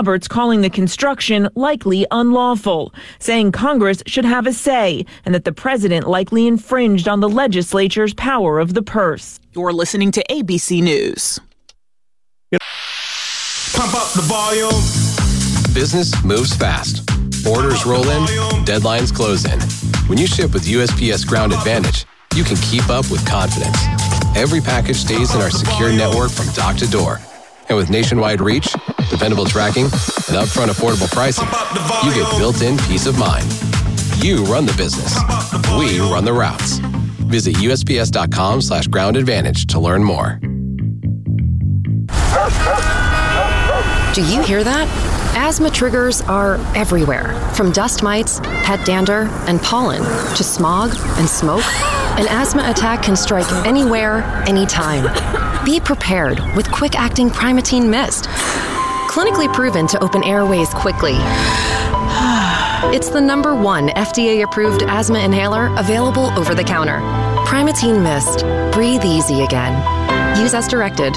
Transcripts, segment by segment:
Roberts calling the construction likely unlawful, saying Congress should have a say and that the president likely infringed on the legislature's power of the purse. You're listening to ABC News. Pump up the volume. Business moves fast. Orders roll in, deadlines close in. When you ship with USPS Ground Advantage, you can keep up with confidence. Every package stays in our secure network from dock to door. And with nationwide reach, dependable tracking, and upfront affordable pricing, you get built-in peace of mind. You run the business. We run the routes. Visit USPS.com/Ground Advantage to learn more. Do you hear that? Asthma triggers are everywhere, from dust mites, pet dander, and pollen, to smog and smoke. An asthma attack can strike anywhere, anytime. Be prepared with quick-acting Primatene Mist. Clinically proven to open airways quickly. It's the #1 FDA-approved asthma inhaler available over the counter. Primatene Mist. Breathe easy again. Use as directed.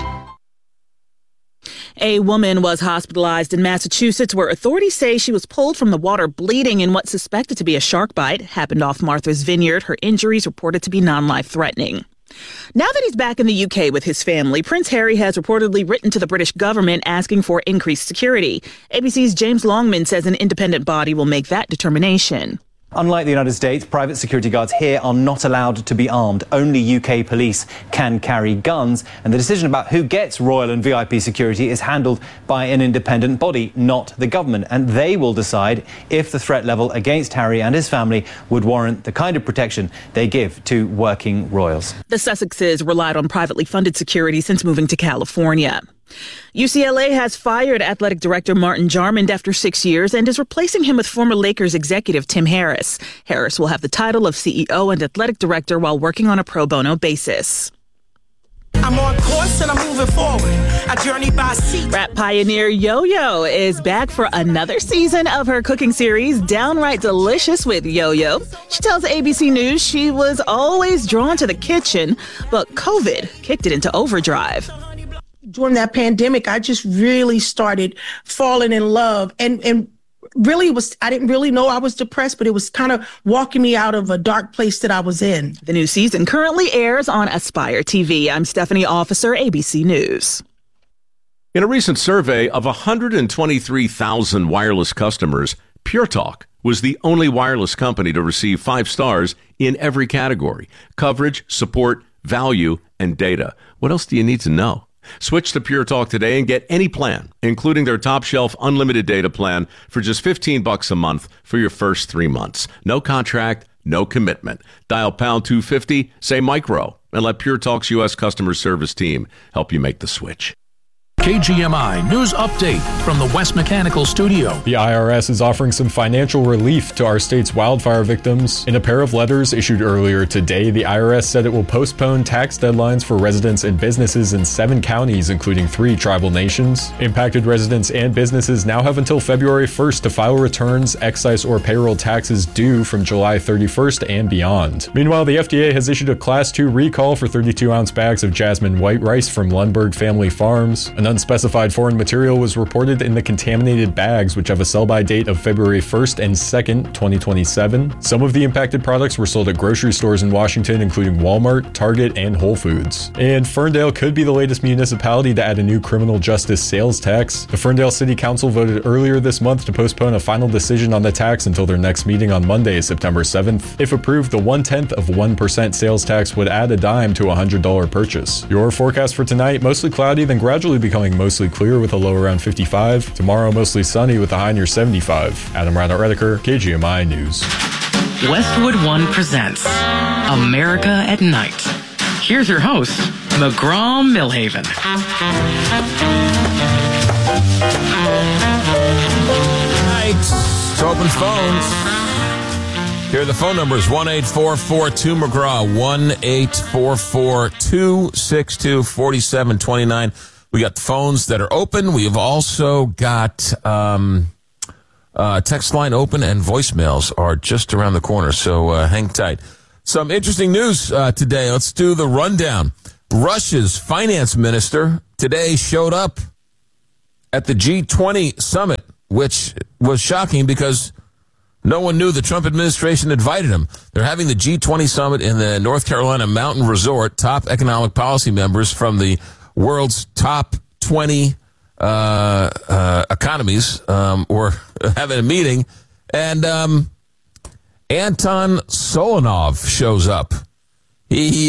A woman was hospitalized in Massachusetts where authorities say she was pulled from the water bleeding in what's suspected to be a shark bite. Happened off Martha's Vineyard. Her injuries reported to be non-life threatening. Now that he's back in the UK with his family, Prince Harry has reportedly written to the British government asking for increased security. ABC's James Longman says an independent body will make that determination. Unlike the United States, private security guards here are not allowed to be armed. Only UK police can carry guns, and the decision about who gets royal and VIP security is handled by an independent body, not the government, and they will decide if the threat level against Harry and his family would warrant the kind of protection they give to working royals. The Sussexes relied on privately funded security since moving to California. UCLA has fired athletic director Martin Jarmond after 6 years and is replacing him with former Lakers executive Tim Harris. Harris will have the title of CEO and athletic director while working on a pro bono basis. I'm on course and I'm moving forward. I journey by sea. Rap pioneer Yo-Yo is back for another season of her cooking series, Downright Delicious with Yo-Yo. She tells ABC News she was always drawn to the kitchen, but COVID kicked it into overdrive. During that pandemic, I just really started falling in love and really I didn't really know I was depressed, but it was kind of walking me out of a dark place that I was in. The new season currently airs on Aspire TV. I'm Stephanie Officer, ABC News. In a recent survey of 123,000 wireless customers, Pure Talk was the only wireless company to receive 5 stars in every category: coverage, support, value, and data. What else do you need to know? Switch to Pure Talk today and get any plan, including their top shelf unlimited data plan for just $15 a month for your first 3 months. No contract, no commitment. Dial pound 250, say micro, and let Pure Talk's U.S. customer service team help you make the switch. KGMI News Update from the West Mechanical Studio. The IRS is offering some financial relief to our state's wildfire victims. In a pair of letters issued earlier today, the IRS said it will postpone tax deadlines for residents and businesses in 7 counties, including 3 tribal nations. Impacted residents and businesses now have until February 1st to file returns, excise or payroll taxes due from July 31st and beyond. Meanwhile, the FDA has issued a Class 2 recall for 32-ounce bags of jasmine white rice from Lundberg Family Farms. An unspecified foreign material was reported in the contaminated bags, which have a sell-by date of February 1st and 2nd, 2027. Some of the impacted products were sold at grocery stores in Washington, including Walmart, Target, and Whole Foods. And Ferndale could be the latest municipality to add a new criminal justice sales tax. The Ferndale City Council voted earlier this month to postpone a final decision on the tax until their next meeting on Monday, September 7th. If approved, the 0.1% sales tax would add a dime to a $100 purchase. Your forecast for tonight: mostly cloudy, then gradually becoming mostly clear with a low around 55. Tomorrow, mostly sunny with a high near 75. Adam Reiner-Redeker, KGMI News. Westwood One presents America at Night. Here's your host, McGraw Millhaven. Night. Open phones. Here are the phone numbers: 1-844-2-McGraw, 1-844-262-4729. We got the phones that are open. We have also got text line open, and voicemails are just around the corner, so hang tight. Some interesting news today. Let's do the rundown. Russia's finance minister today showed up at the G20 summit, which was shocking because no one knew the Trump administration invited him. They're having the G20 summit in the North Carolina Mountain Resort. Top economic policy members from the world's top 20 economies were having a meeting. And Anton Solanov shows up. He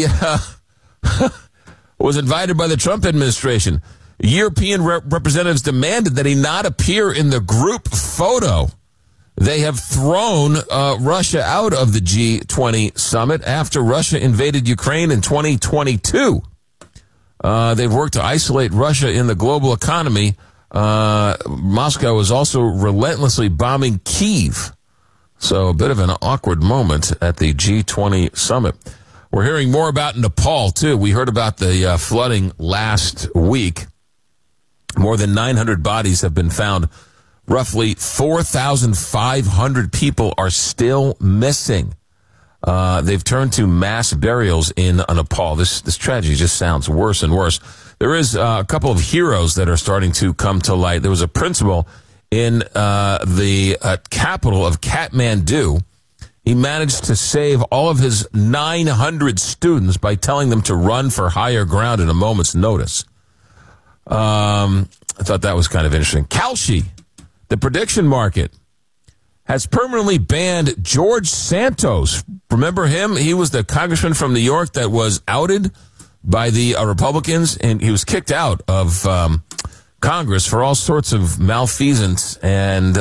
was invited by the Trump administration. European representatives demanded that he not appear in the group photo. They have thrown Russia out of the G20 summit after Russia invaded Ukraine in 2022. They've worked to isolate Russia in the global economy. Moscow is also relentlessly bombing Kyiv. So a bit of an awkward moment at the G20 summit. We're hearing more about Nepal, too. We heard about the flooding last week. More than 900 bodies have been found. Roughly 4,500 people are still missing. They've turned to mass burials in Nepal. This tragedy just sounds worse and worse. There is a couple of heroes that are starting to come to light. There was a principal in the capital of Kathmandu. He managed to save all of his 900 students by telling them to run for higher ground at a moment's notice. I thought that was kind of interesting. Kalshi, the prediction market, has permanently banned George Santos. Remember him? He was the congressman from New York that was outed by the Republicans, and he was kicked out of Congress for all sorts of malfeasance and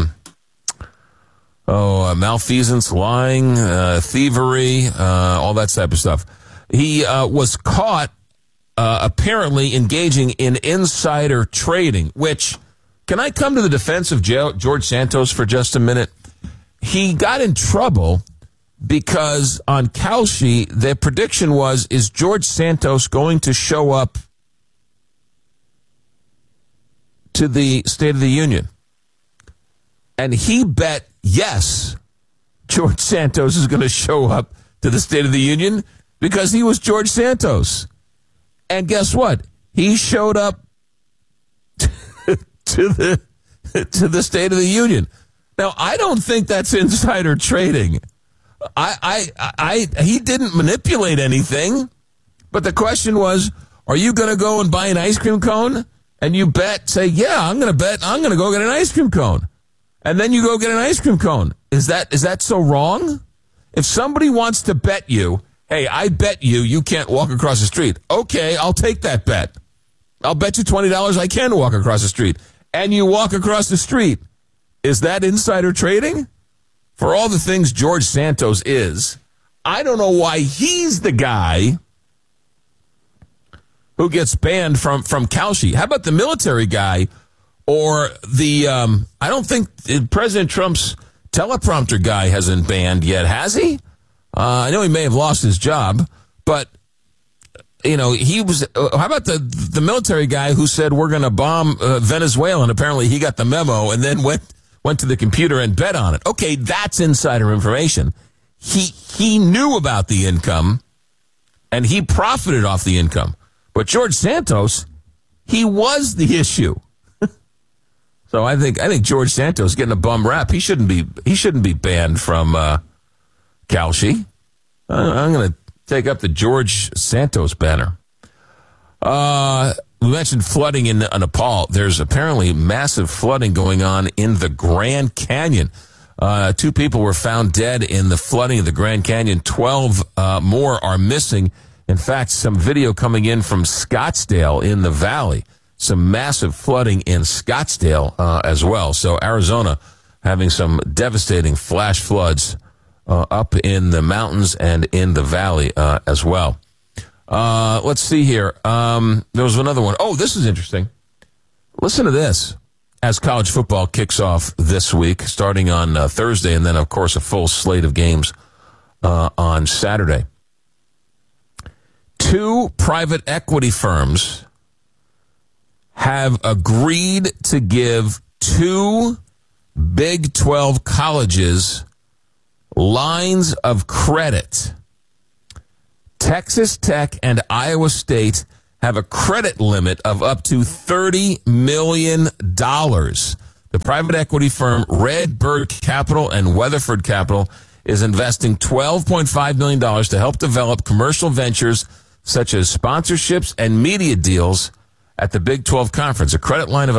malfeasance, lying, thievery, all that type of stuff. He was caught apparently engaging in insider trading, which, can I come to the defense of George Santos for just a minute? He got in trouble because on Kalshi, the prediction was, is George Santos going to show up to the State of the Union? And he bet, yes, George Santos is going to show up to the State of the Union because he was George Santos. And guess what? He showed up to the State of the Union. Now, I don't think that's insider trading. He didn't manipulate anything. But the question was, are you going to go and buy an ice cream cone? And you say, yeah, I'm going to go get an ice cream cone. And then you go get an ice cream cone. Is that so wrong? If somebody wants to bet you, hey, I bet you can't walk across the street. Okay, I'll take that bet. I'll bet you $20 I can walk across the street. And you walk across the street. Is that insider trading? For all the things George Santos is, I don't know why he's the guy who gets banned from Kalshi. How about the military guy or the, I don't think President Trump's teleprompter guy hasn't banned yet, has he? I know he may have lost his job, but, you know, he was, how about the military guy who said we're going to bomb Venezuela, and apparently he got the memo and then went to the computer and bet on it. Okay, that's insider information. He knew about the income, and he profited off the income. But George Santos, he was the issue. So I think George Santos getting a bum rap. He shouldn't be banned from Kalshi. I'm going to take up the George Santos banner. We mentioned flooding in Nepal. There's apparently massive flooding going on in the Grand Canyon. 2 people were found dead in the flooding of the Grand Canyon. 12 more are missing. In fact, some video coming in from Scottsdale in the valley. Some massive flooding in Scottsdale as well. So Arizona having some devastating flash floods up in the mountains and in the valley as well. Let's see here. There was another one. Oh, this is interesting. Listen to this. As college football kicks off this week, starting on Thursday, and then, of course, a full slate of games on Saturday. 2 private equity firms have agreed to give 2 Big 12 colleges lines of credit. Texas Tech and Iowa State have a credit limit of up to $30 million. The private equity firm Redbird Capital and Weatherford Capital is investing $12.5 million to help develop commercial ventures such as sponsorships and media deals at the Big 12 Conference. A credit line of